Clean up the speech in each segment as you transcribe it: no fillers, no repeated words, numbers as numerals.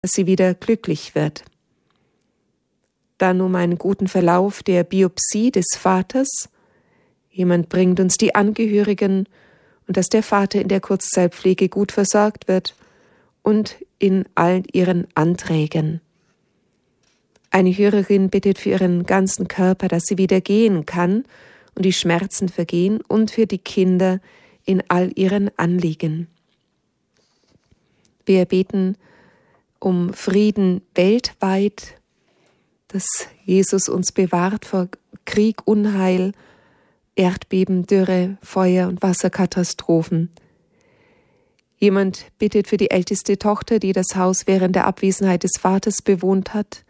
dass sie wieder glücklich wird. Dann um einen guten Verlauf der Biopsie des Vaters. Jemand bringt uns die Angehörigen und dass der Vater in der Kurzzeitpflege gut versorgt wird und in all ihren Anträgen. Eine Hörerin bittet für ihren ganzen Körper, dass sie wieder gehen kann und die Schmerzen vergehen und für die Kinder in all ihren Anliegen. Wir beten um Frieden weltweit, dass Jesus uns bewahrt vor Krieg, Unheil, Erdbeben, Dürre, Feuer und Wasserkatastrophen. Jemand bittet für die älteste Tochter, die das Haus während der Abwesenheit des Vaters bewohnt hat,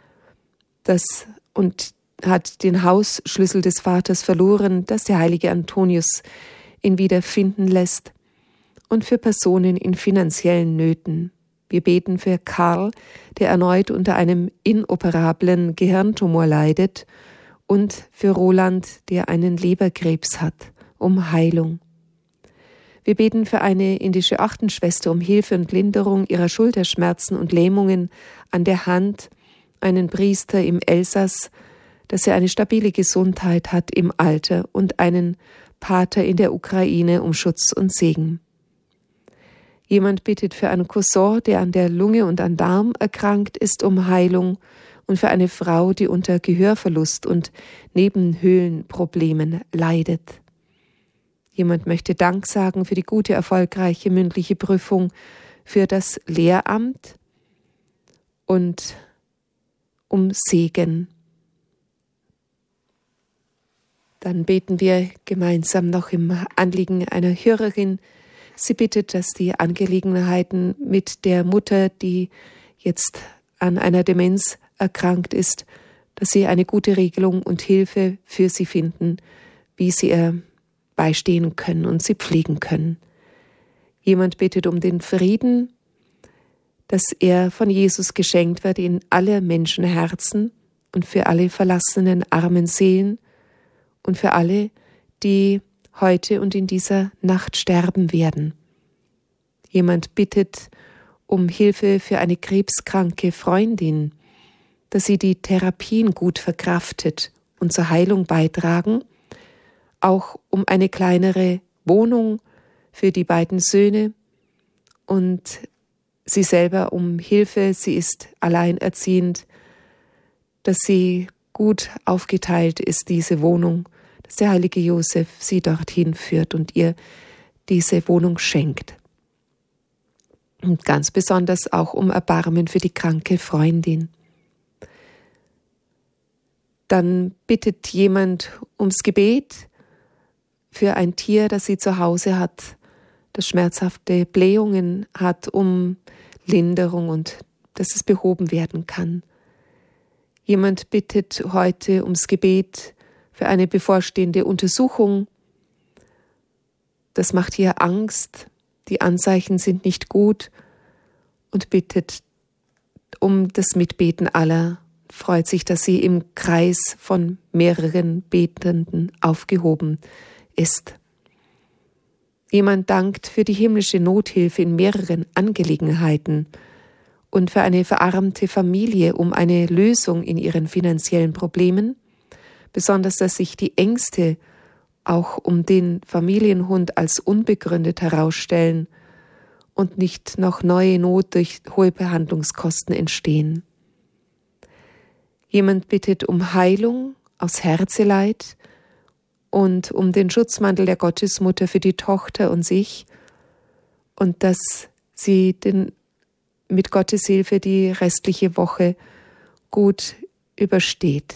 und hat den Hausschlüssel des Vaters verloren, dass der heilige Antonius ihn wieder finden lässt, und für Personen in finanziellen Nöten. Wir beten für Karl, der erneut unter einem inoperablen Gehirntumor leidet, und für Roland, der einen Leberkrebs hat, um Heilung. Wir beten für eine indische Achtenschwester um Hilfe und Linderung ihrer Schulterschmerzen und Lähmungen an der Hand, einen Priester im Elsass, dass er eine stabile Gesundheit hat im Alter, und einen Pater in der Ukraine um Schutz und Segen. Jemand bittet für einen Cousin, der an der Lunge und an Darm erkrankt ist, um Heilung, und für eine Frau, die unter Gehörverlust und Nebenhöhlenproblemen leidet. Jemand möchte Dank sagen für die gute, erfolgreiche mündliche Prüfung für das Lehramt und um Segen. Dann beten wir gemeinsam noch im Anliegen einer Hörerin. Sie bittet, dass die Angelegenheiten mit der Mutter, die jetzt an einer Demenz erkrankt ist, dass sie eine gute Regelung und Hilfe für sie finden, wie sie ihr beistehen können und sie pflegen können. Jemand bittet um den Frieden, dass er von Jesus geschenkt wird in alle Menschenherzen und für alle verlassenen armen Seelen und für alle, die heute und in dieser Nacht sterben werden. Jemand bittet um Hilfe für eine krebskranke Freundin, dass sie die Therapien gut verkraftet und zur Heilung beitragen, auch um eine kleinere Wohnung für die beiden Söhne und sie selber um Hilfe. Sie ist alleinerziehend, dass sie gut aufgeteilt ist, diese Wohnung, dass der heilige Josef sie dorthin führt und ihr diese Wohnung schenkt. Und ganz besonders auch um Erbarmen für die kranke Freundin. Dann bittet jemand ums Gebet für ein Tier, das sie zu Hause hat, das schmerzhafte Blähungen hat, um Linderung und dass es behoben werden kann. Jemand bittet heute ums Gebet für eine bevorstehende Untersuchung. Das macht ihr Angst, die Anzeichen sind nicht gut, und bittet um das Mitbeten aller, freut sich, dass sie im Kreis von mehreren Betenden aufgehoben ist. Jemand dankt für die himmlische Nothilfe in mehreren Angelegenheiten und für eine verarmte Familie um eine Lösung in ihren finanziellen Problemen, besonders dass sich die Ängste auch um den Familienhund als unbegründet herausstellen und nicht noch neue Not durch hohe Behandlungskosten entstehen. Jemand bittet um Heilung aus Herzeleid und um den Schutzmantel der Gottesmutter für die Tochter und sich und dass sie mit Gottes Hilfe die restliche Woche gut übersteht.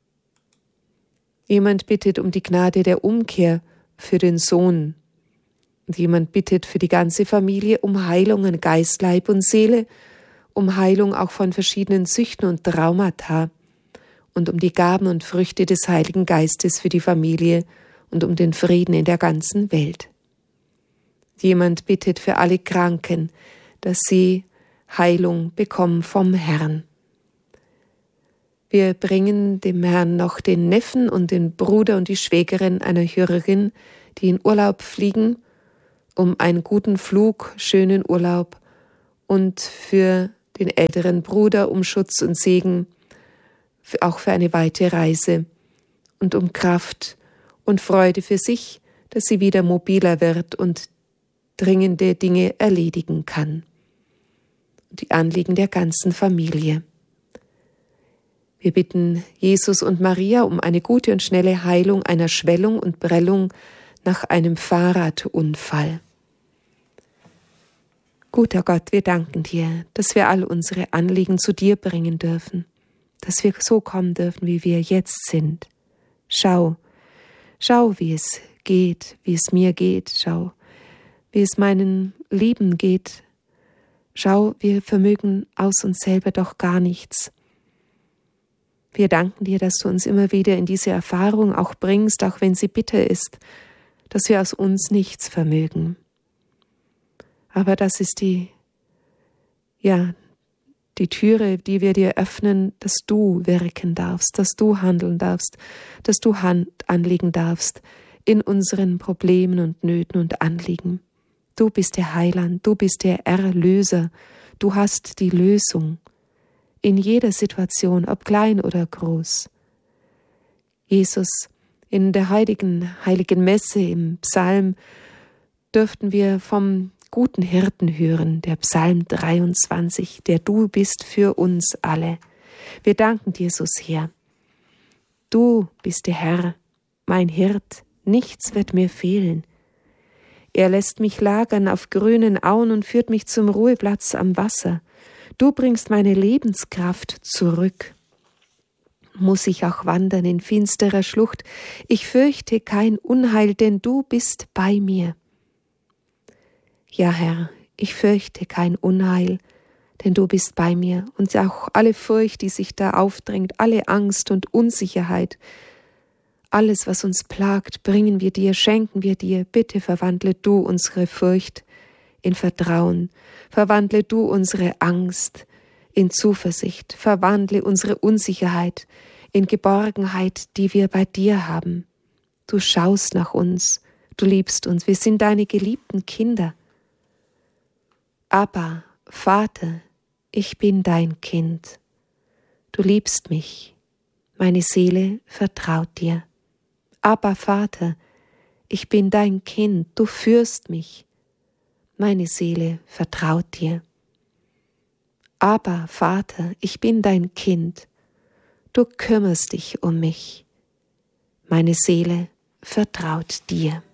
Jemand bittet um die Gnade der Umkehr für den Sohn. Und jemand bittet für die ganze Familie um Heilung an Geist, Leib und Seele, um Heilung auch von verschiedenen Süchten und Traumata und um die Gaben und Früchte des Heiligen Geistes für die Familie und um den Frieden in der ganzen Welt. Jemand bittet für alle Kranken, dass sie Heilung bekommen vom Herrn. Wir bringen dem Herrn noch den Neffen und den Bruder und die Schwägerin einer Hörerin, die in Urlaub fliegen, um einen guten Flug, schönen Urlaub und für den älteren Bruder um Schutz und Segen, auch für eine weite Reise, und um Kraft und Freude für sich, dass sie wieder mobiler wird und dringende Dinge erledigen kann. Die Anliegen der ganzen Familie. Wir bitten Jesus und Maria um eine gute und schnelle Heilung einer Schwellung und Prellung nach einem Fahrradunfall. Guter Gott, wir danken dir, dass wir all unsere Anliegen zu dir bringen dürfen, dass wir so kommen dürfen, wie wir jetzt sind. Schau, wie es geht, wie es mir geht. Schau, wie es meinen Lieben geht. Schau, wir vermögen aus uns selber doch gar nichts. Wir danken dir, dass du uns immer wieder in diese Erfahrung auch bringst, auch wenn sie bitter ist, dass wir aus uns nichts vermögen. Aber das ist die Türe, die wir dir öffnen, dass du wirken darfst, dass du handeln darfst, dass du Hand anlegen darfst in unseren Problemen und Nöten und Anliegen. Du bist der Heiland, du bist der Erlöser, du hast die Lösung in jeder Situation, ob klein oder groß. Jesus, in der heiligen Messe im Psalm dürften wir vom guten Hirten hören, der Psalm 23, der Du bist für uns alle. Wir danken dir so sehr. Du bist der Herr, mein Hirt, nichts wird mir fehlen. Er lässt mich lagern auf grünen Auen und führt mich zum Ruheplatz am Wasser. Du bringst meine Lebenskraft zurück. Muss ich auch wandern in finsterer Schlucht, ich fürchte kein Unheil, denn du bist bei mir. Ja, Herr, ich fürchte kein Unheil, denn du bist bei mir, und auch alle Furcht, die sich da aufdrängt, alle Angst und Unsicherheit, alles, was uns plagt, bringen wir dir, schenken wir dir. Bitte verwandle du unsere Furcht in Vertrauen, verwandle du unsere Angst in Zuversicht, verwandle unsere Unsicherheit in Geborgenheit, die wir bei dir haben. Du schaust nach uns, du liebst uns, wir sind deine geliebten Kinder. Abba, Vater, ich bin dein Kind. Du liebst mich, meine Seele vertraut dir. Abba, Vater, ich bin dein Kind, du führst mich. Meine Seele vertraut dir. Abba, Vater, ich bin dein Kind, du kümmerst dich um mich. Meine Seele vertraut dir.